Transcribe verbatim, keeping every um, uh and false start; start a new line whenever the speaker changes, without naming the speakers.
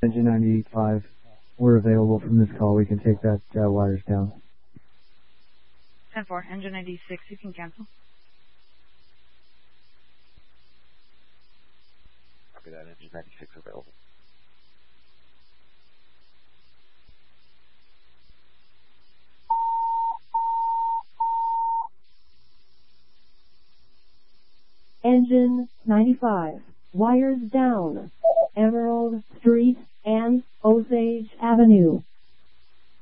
Engine ninety-five, we're available from this call. We can take that uh, wires down.
ten four, engine ninety-six, you can cancel.
Copy that, engine ninety-six available.
Engine ninety-five, wires down, Emerald Street and Osage Avenue.